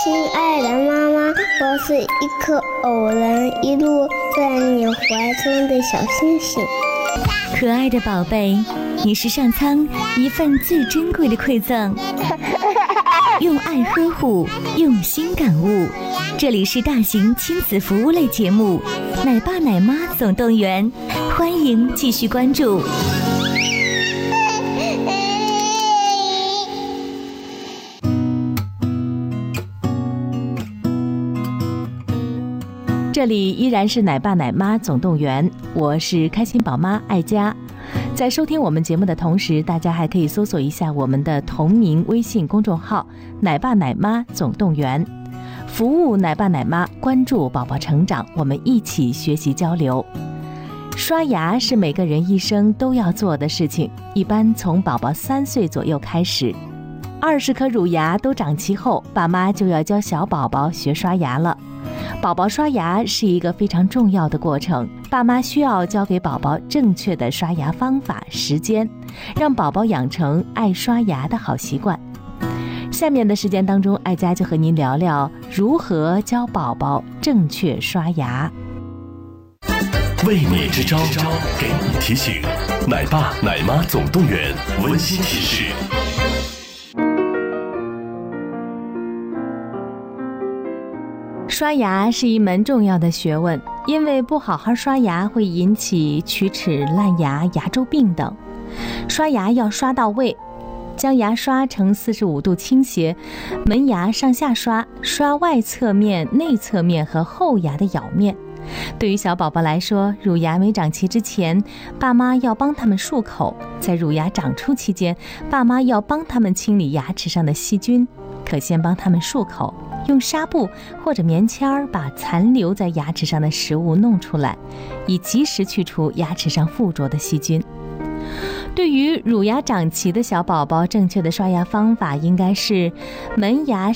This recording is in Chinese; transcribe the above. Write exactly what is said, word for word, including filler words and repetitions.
亲爱的妈妈，我是一颗偶然一路在你怀中的小星星。 可爱的宝贝，你是上苍一份最珍贵的馈赠，用爱呵护，用心感悟。这里是大型亲子服务类节目《奶爸奶妈总动员》，欢迎继续关注。这里依然是奶爸奶妈总动员，我是开心宝妈爱佳。在收听我们节目的同时，大家还可以搜索一下我们的同名微信公众号奶爸奶妈总动员，服务奶爸奶妈，关注宝宝成长，我们一起学习交流。刷牙是每个人一生都要做的事情，一般从宝宝三岁左右开始，二十颗乳牙都长齐后，爸妈就要教小宝宝学刷牙了。宝宝刷牙是一个非常重要的过程，爸妈需要教给宝宝正确的刷牙方法、时间，让宝宝养成爱刷牙的好习惯。下面的时间当中，爱佳就和您聊聊如何教宝宝正确刷牙。 为你支招，给你提醒，奶爸奶妈总动员温馨提示。 刷牙是一门重要的学问，因为不好好刷牙会引起龋齿、烂牙、牙周病等。刷牙要刷到位，将牙刷呈四十五度倾斜，门牙上下刷，刷外侧面、内侧面和后牙的咬面。对于小宝宝来说，乳牙没长齐之前，爸妈要帮他们漱口；在乳牙长出期间，爸妈要帮他们清理牙齿上的细菌。可先帮他们漱口，用纱布或者棉签儿把残留在牙齿上的食物弄出来，以及时去除牙齿上附着的细菌。对于乳牙长齐的小宝宝，正确的刷牙方法应该是门牙